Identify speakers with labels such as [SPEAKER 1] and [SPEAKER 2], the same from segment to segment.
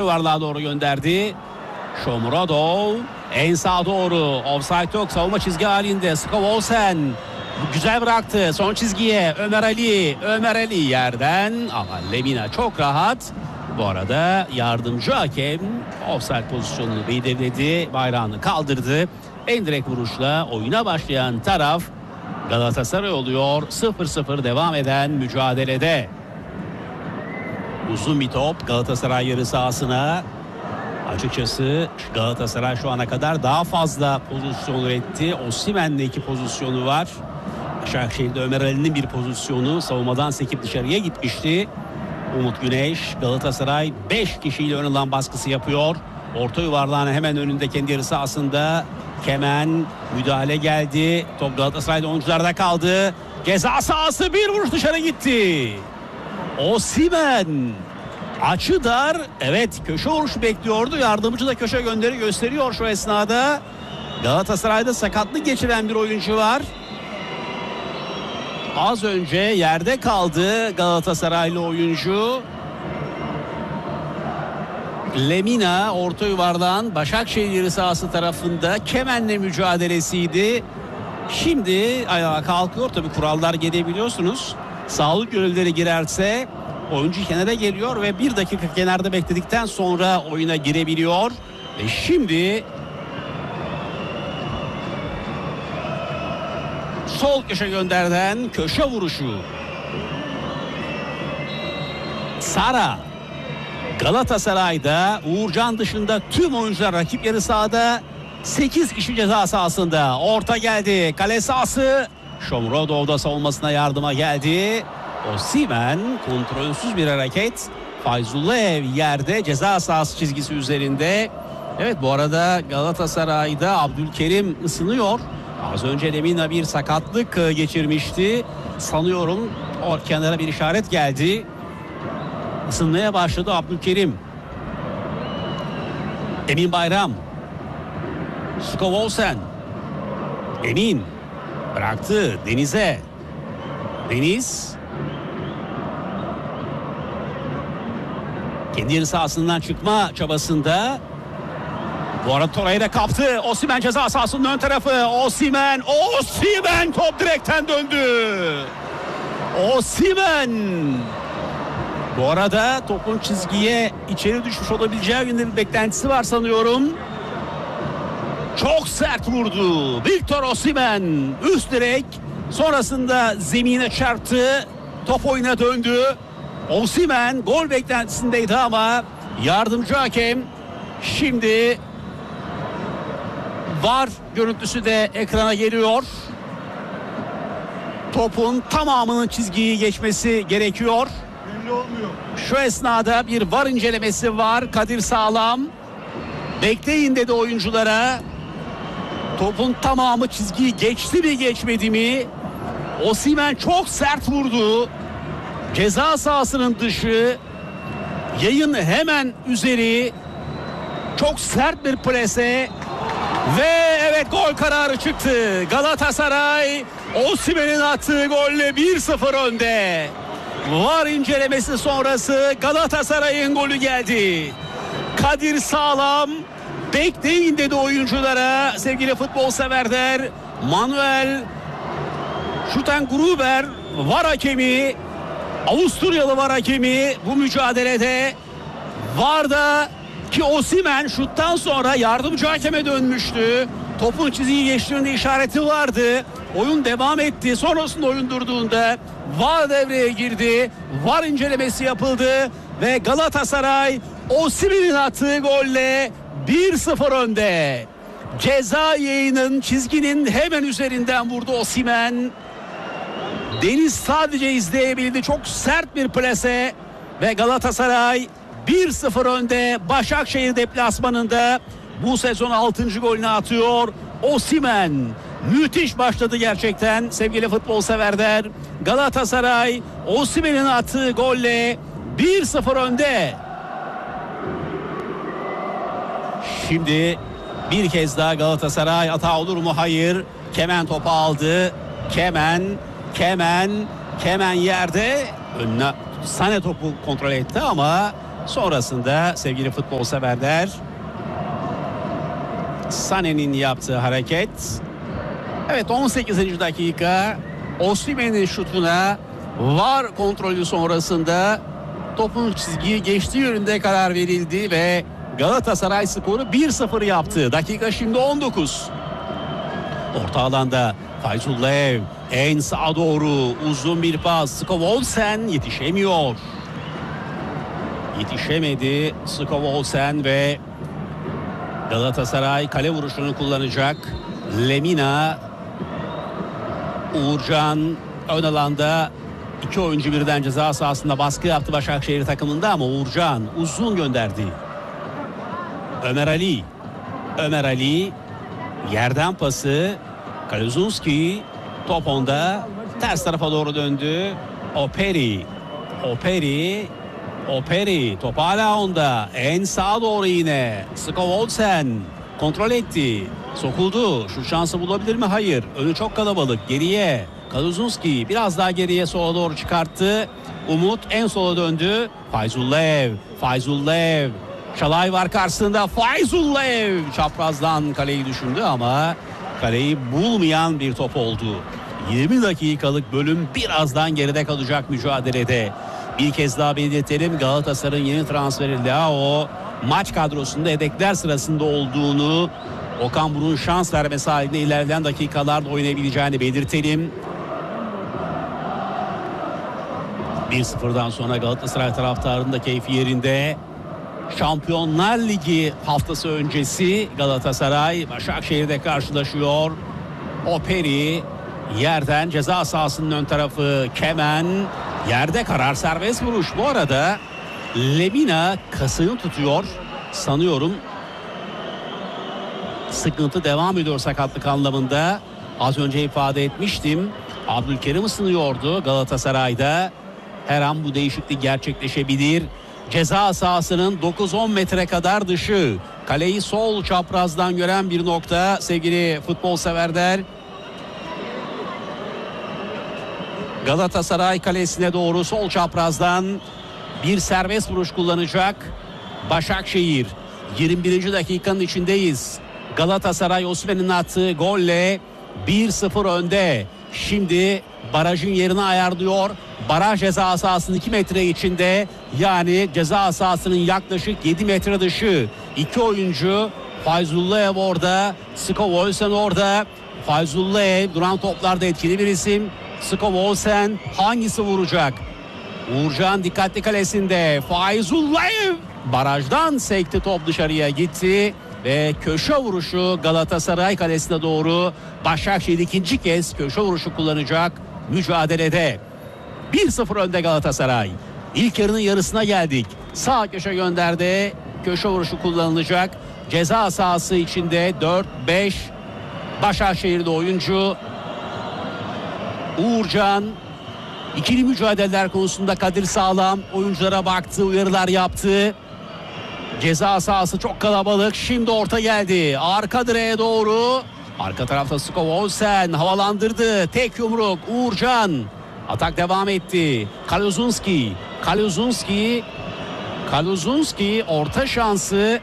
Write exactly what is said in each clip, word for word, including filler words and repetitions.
[SPEAKER 1] yuvarlığa doğru gönderdi. Shomurodov en sağa doğru. Offside yok, savunma çizgi halinde. Skovolsen güzel bıraktı son çizgiye. Ömer Ali. Ömer Ali yerden ama Lemina çok rahat. Bu arada yardımcı hakem offside pozisyonunu belirledi. Bayrağını kaldırdı. En direkt vuruşla oyuna başlayan taraf Galatasaray oluyor. sıfır sıfır devam eden mücadelede. Uzun bir top Galatasaray yarı sahasına. Açıkçası Galatasaray şu ana kadar daha fazla pozisyon üretti. Osimhen'le iki pozisyonu var. Başakşehir'de Ömer Ali'nin bir pozisyonu savunmadan sekip dışarıya gitmişti. Umut Güneş, Galatasaray beş kişiyle ön alan baskısı yapıyor. Orta yuvarlağın hemen önünde kendi yarı sahasında Kemen müdahale geldi. Top Galatasaray'da oyuncularda kaldı. Ceza sahası, bir vuruş dışarı gitti. Osimhen açı dar. Evet, köşe vuruşu bekliyordu. Yardımcı da köşe gönderi gösteriyor şu esnada. Galatasaray'da sakatlık geçiren bir oyuncu var. Az önce yerde kaldı Galatasaraylı oyuncu. Lemina orta yuvarlağın Başakşehir yarı sahası tarafında Kemen'le mücadelesiydi. Şimdi ayağa kalkıyor. Tabii kurallar gereği biliyorsunuz. Sağlık görevlileri girerse oyuncu kenara geliyor ve bir dakika kenarda bekledikten sonra oyuna girebiliyor. Ve şimdi sol köşe gönderden köşe vuruşu. Sara. Galatasaray'da Uğurcan dışında tüm oyuncular rakip yarı sahada, sekiz kişi ceza sahasında. Orta geldi. Kale sahası. Shomurodov da savunmasına yardıma geldi. Osimhen kontrolsüz bir hareket. Fayzullaev yerde ceza sahası çizgisi üzerinde. Evet, bu arada Galatasaray'da Abdülkerim ısınıyor. Az önce Lemina bir sakatlık geçirmişti. Sanıyorum o kenara bir işaret geldi. Isınmaya başladı Abdülkerim. Emin Bayram. Skovolsen. Emin. Bıraktı Deniz'e. Deniz. Kendi yarı sahasından çıkma çabasında. Bu arada Torreira kaptı. Osimhen ceza sahasının ön tarafı. Osimhen. Osimhen top direkten döndü. Osimhen. Bu arada topun çizgiye içeri düşmüş olabileceği yönde bir beklentisi var sanıyorum. Çok sert vurdu Victor Osimhen. Üst direk. Sonrasında zemine çarptı. Top oyuna döndü. Osimhen gol beklentisindeydi ama yardımcı hakem şimdi V A R görüntüsü de ekrana geliyor. Topun tamamının çizgiyi geçmesi gerekiyor. Şu esnada bir V A R incelemesi var. Kadir Sağlam bekleyin dedi oyunculara. Topun tamamı çizgiyi geçti mi geçmedi mi? Osimhen çok sert vurdu. Ceza sahasının dışı. Yayın hemen üzeri. Çok sert bir plase. Ve evet, gol kararı çıktı. Galatasaray Osimhen'in attığı golle bir sıfır önde. V A R incelemesi sonrası Galatasaray'ın golü geldi. Kadir Sağlam bekleyin dedi oyunculara. Sevgili futbol severler, Manuel Schutengruber V A R hakemi, Avusturyalı V A R hakemi bu mücadelede. V A R'da ki Osimhen şuttan sonra yardımcı hakeme dönmüştü. Topun çizgiyi geçtiğinde işareti vardı. Oyun devam etti. Sonrasında oyun durduğunda V A R devreye girdi. V A R incelemesi yapıldı ve Galatasaray Osimhen'in attığı golle bir sıfır önde. Ceza yayının çizginin hemen üzerinden vurdu Osimhen. Deniz sadece izleyebildi. Çok sert bir plase ve Galatasaray bir sıfır önde. Başakşehir deplasmanında bu sezon altıncı golünü atıyor Osimhen. Müthiş başladı gerçekten sevgili futbol severler. Galatasaray Osimhen'in attığı golle bir sıfır önde. Şimdi bir kez daha Galatasaray hata olur mu? Hayır. Kemen topu aldı. Kemen, Kemen, Kemen yerde. Önüne Sane topu kontrol etti ama Sonrasında sevgili futbol severler, Sané'nin yaptığı hareket. Evet, on sekizinci dakika Osimhen'in şutuna var kontrolü sonrasında topun çizgiyi geçtiği yönünde karar verildi ve Galatasaray skoru bir sıfır yaptı. Dakika şimdi on dokuz. Orta alanda Fayzullaev en sağa doğru uzun bir pas. Skov Olsen yetişemiyor. Yetişemedi Skov Olsen ve Galatasaray kale vuruşunu kullanacak. Lemina, Uğurcan ön alanda, iki oyuncu birden ceza sahasında baskı yaptı Başakşehir takımında ama Uğurcan uzun gönderdi. Ömer Ali, Ömer Ali yerden pası, Kaluzunski top onda, ters tarafa doğru döndü. Operi, Operi, Operi top hala onda, en sağa doğru yine Skov Olsen kontrol etti, sokuldu, şu şansı bulabilir mi? Hayır, önü çok kalabalık, geriye Kaluzunski biraz daha geriye sola doğru çıkarttı. Umut en sola döndü. Fayzullaev, Fayzullaev, Şalay var karşısında. Fayzullaev çaprazdan kaleyi düşündü ama kaleyi bulmayan bir top oldu. yirmi dakikalık bölüm birazdan geride kalacak mücadelede. Bir kez daha belirtelim, Galatasaray'ın yeni transferi Leao maç kadrosunda yedekler sırasında olduğunu, Okan Buruk'un şans vermesi halinde ilerleyen dakikalarda oynayabileceğini belirtelim. bir sıfırdan sonra Galatasaray taraftarının da keyfi yerinde. Şampiyonlar Ligi haftası öncesi Galatasaray Başakşehir'de karşılaşıyor. Operi yerden ceza sahasının ön tarafı, Kemen yerde, karar serbest vuruş. Bu arada Lemina kasını tutuyor sanıyorum. Sıkıntı devam ediyor sakatlık anlamında. Az önce ifade etmiştim. Abdülkerim ısınıyordu Galatasaray'da. Her an bu değişiklik gerçekleşebilir. Ceza sahasının dokuz on metre kadar dışı. Kaleyi sol çaprazdan gören bir nokta sevgili futbol severler. Galatasaray kalesine doğru sol çaprazdan bir serbest vuruş kullanacak Başakşehir. yirmi birinci dakikanın içindeyiz. Galatasaray Osimhen'in attığı golle bir sıfır önde. Şimdi barajın yerini ayarlıyor. Baraj ceza sahasının iki metre içinde, yani ceza sahasının yaklaşık yedi metre dışı. İki oyuncu, Fayzullaev orada, Skov Olsen orada. Fayzullaev duran toplarda etkili bir isim. Skov Olsen hangisi vuracak? Uğurcan dikkatli kalesinde. Fayzullaev barajdan sekti, top dışarıya gitti. Ve köşe vuruşu Galatasaray kalesine doğru. Başakşehir ikinci kez köşe vuruşu kullanacak mücadelede. bir sıfır önde Galatasaray. İlk yarının yarısına geldik. Sağ köşe gönderdi. Köşe vuruşu kullanılacak. Ceza sahası içinde dört beş Başakşehir'de oyuncu. Uğurcan ikili mücadeleler konusunda Kadir Sağlam oyunculara baktı, uyarılar yaptı. Ceza sahası çok kalabalık. Şimdi orta geldi. Arka direğe doğru. Arka tarafta Skov Olsen havalandırdı. Tek yumruk Uğurcan. Atak devam etti. Kaluzunski. Kaluzunski. Kaluzunski orta şansı.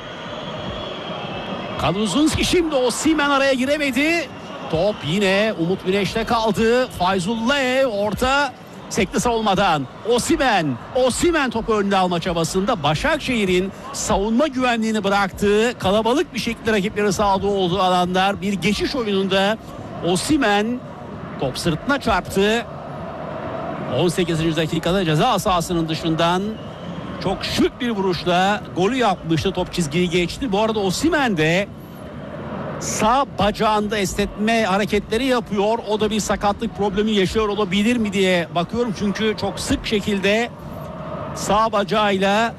[SPEAKER 1] Kaluzunski şimdi Osimhen araya giremedi. Top yine Umut Güneş'te kaldı. Fayzullaev orta sekti savunmadan. Osimhen. Osimhen topu önüne alma çabasında Başakşehir'in savunma güvenliğini bıraktığı, kalabalık bir şekilde rakipleri sahada olduğu alanlar, bir geçiş oyununda Osimhen top sırtına çarptı. on sekizinci dakikada ceza sahasının dışından çok şık bir vuruşla golü yapmıştı. Top çizgiyi geçti. Bu arada Osimhen de sağ bacağında esnetme hareketleri yapıyor. O da bir sakatlık problemi yaşıyor olabilir mi diye bakıyorum. Çünkü çok sık şekilde sağ bacağıyla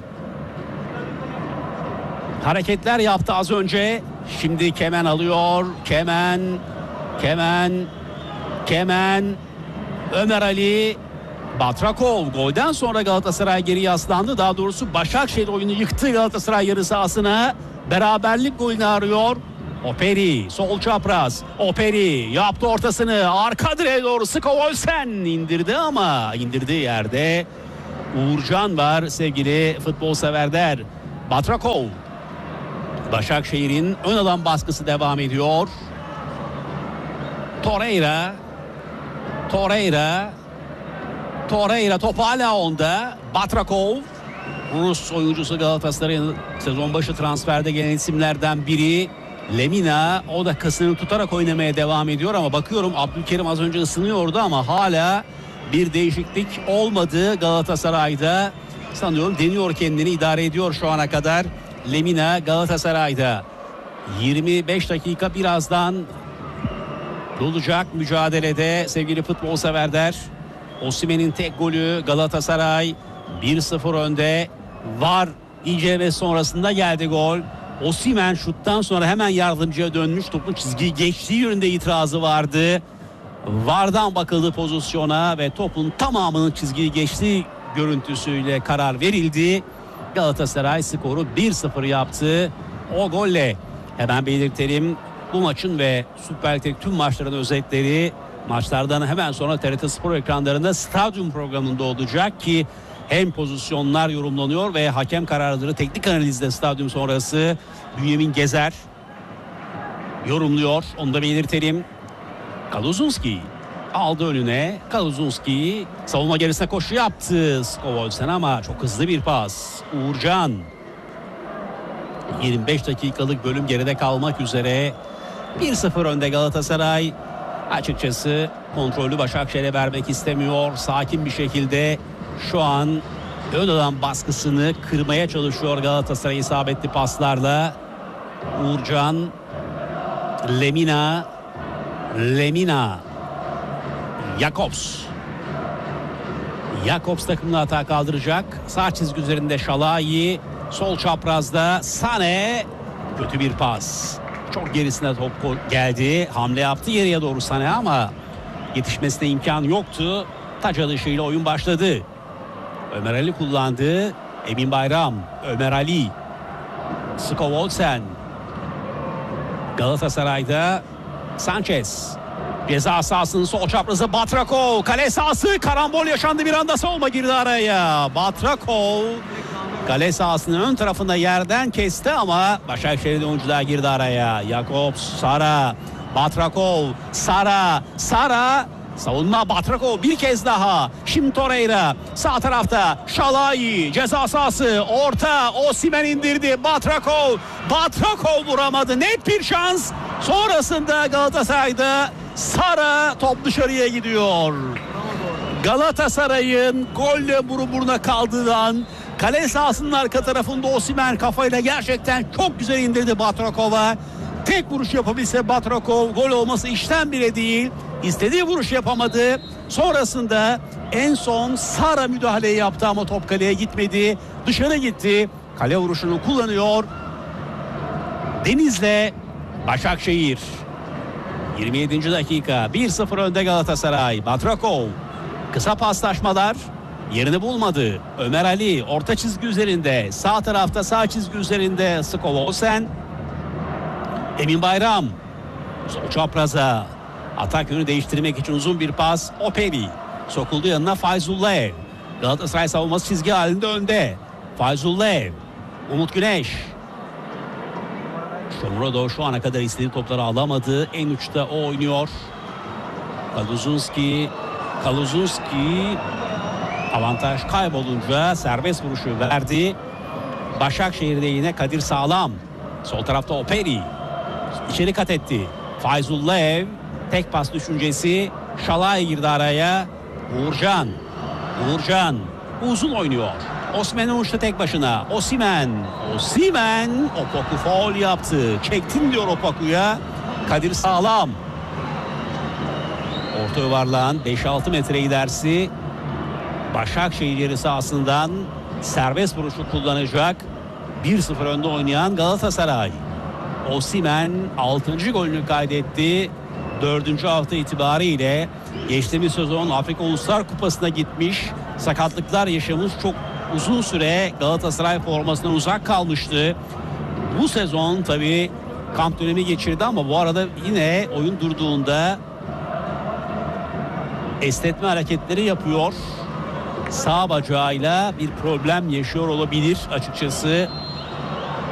[SPEAKER 1] hareketler yaptı az önce. Şimdi Kemen alıyor. Kemen, Kemen, Kemen, Ömer Ali, Batrakov. Golden sonra Galatasaray geri yaslandı. Daha doğrusu Başakşehir oyunu yıktı Galatasaray yarı sahasına. Beraberlik golünü arıyor. Operi sol çapraz. Operi yaptı ortasını. Arka direğe doğru Skov Olsen indirdi ama indirdiği yerde Uğurcan var sevgili futbol severler. Batrakov. Başakşehir'in ön alan baskısı devam ediyor. Torreira. Torreira. Torreira top hala onda. Batrakov. Rus oyuncusu, Galatasaray'ın sezon başı transferde gelen isimlerden biri. Lemina, o da kasını tutarak oynamaya devam ediyor ama bakıyorum Abdülkerim az önce ısınıyordu ama hala bir değişiklik olmadı Galatasaray'da. Sanıyorum deniyor, kendini idare ediyor şu ana kadar. Lemina Galatasaray'da. yirmi beş dakika birazdan olacak mücadelede sevgili futbol severler. Osimhen'in tek golü, Galatasaray bir sıfır önde. Var inceleme sonrasında geldi gol. Osimhen şuttan sonra hemen yardımcıya dönmüş. Topun çizgiyi geçtiği yönünde itirazı vardı. Vardan bakıldı pozisyona ve topun tamamının çizgiyi geçtiği görüntüsüyle karar verildi. Galatasaray skoru bir sıfır yaptı. O golle hemen belirtelim, bu maçın ve Süper Lig'deki tüm maçların özetleri maçlardan hemen sonra T R T Spor ekranlarında stadyum programında olacak ki hem pozisyonlar yorumlanıyor ve hakem kararları teknik analizde stadyum sonrası Bünyamin Gezer yorumluyor. Onu da belirtelim. Kaluzunski aldı önüne. Kaluzunski savunma gerisine koşu yaptı Skovolsen ama çok hızlı bir pas. Uğurcan. yirmi beş dakikalık bölüm geride kalmak üzere. bir sıfır önde Galatasaray. Açıkçası kontrolü Başakşehir'e vermek istemiyor. Sakin bir şekilde şu an ön alan baskısını kırmaya çalışıyor Galatasaray isabetli paslarla. Uğurcan, Lemina, Lemina, Jakobs. Jakobs takımını hata kaldıracak. Sağ çizgi üzerinde Şalai, sol çaprazda Sane. Kötü bir pas. Çok gerisine top geldi. Hamle yaptı geriye doğru Sane ama yetişmesine imkan yoktu. Taç atışıyla oyun başladı. Ömer Ali kullandı. Emin Bayram, Ömer Ali, Skovolsen. Galatasaray'da Sanchez. Ceza sahasının sol çaprazı Batrakov. Kale sahası, karambol yaşandı bir anda, savunma girdi araya. Batrakov kale sahasının ön tarafında yerden kesti ama Başakşehir'de oyuncular girdi araya. Jakobs, Sara, Batrakov, Sara, Sara. Savunma Batrakov bir kez daha. Şimdi Torreira sağ tarafta. Şalai ceza sahası, orta, Osimhen indirdi. Batrakov, Batrakov vuramadı. Net bir şans. Sonrasında Galatasaray'da Sara, top dışarıya gidiyor. Galatasaray'ın golle burun buruna kaldığından kale sahasının arka tarafında Osimhen kafayla gerçekten çok güzel indirdi Batrakov'a. Tek vuruş yapabilse Batrakov, gol olması işten bile değil. İstediği vuruş yapamadı. Sonrasında en son Sara müdahaleyi yaptı ama top kaleye gitmedi. Dışarı gitti. Kale vuruşunu kullanıyor Deniz'le Başakşehir. yirmi yedinci dakika, bir sıfır önde Galatasaray. Batrakov, kısa paslaşmalar yerini bulmadı. Ömer Ali orta çizgi üzerinde, sağ tarafta sağ çizgi üzerinde Skovolsen. Emin Bayram sol çapraza, atak yönü değiştirmek için uzun bir pas. Operi sokuldu yanına, Fayzullaev. Galatasaray savunması çizgi halinde önde. Fayzullaev, Umut Güneş. Şomrodo şu ana kadar istediği topları alamadı. En uçta o oynuyor. Kaluzunski, Kaluzunski avantaj kaybolunca serbest vuruşu verdi. Başakşehir'de yine Kadir Sağlam. Sol tarafta Operi. İçeri kat etti. Fayzullaev, tek pas düşüncesi. Şalai girdi araya. Uğurcan. Uğurcan uzun oynuyor. Osimhen'in uçtu tek başına. Osimhen. Osimhen Opoku faul yaptı. Çektin diyor Opoku'ya. Kadir Sağlam. Orta yuvarlağın beş altı metre ilerisi. Başakşehir yeri sahasından serbest vuruşu kullanacak. bir sıfır önde oynayan Galatasaray. Osimhen altıncı golünü kaydetti. dördüncü hafta itibariyle geçtiğimiz sezon Afrika Uluslar Kupası'na gitmiş. Sakatlıklar yaşamış, çok uzun süre Galatasaray formasından uzak kalmıştı. Bu sezon tabii kamp dönemi geçirdi ama bu arada yine oyun durduğunda esnetme hareketleri yapıyor. sağ bacağıyla bir problem yaşıyor olabilir açıkçası.